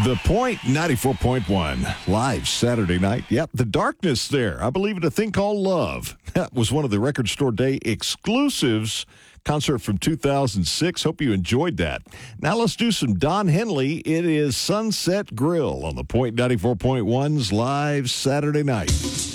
The Point 94.1, live Saturday night. Yep, The Darkness there. I Believe in a Thing Called Love. That was one of the Record Store Day exclusives. Concert from 2006. Hope you enjoyed that. Now let's do some Don Henley. It is Sunset Grill on The Point 94.1's live Saturday night.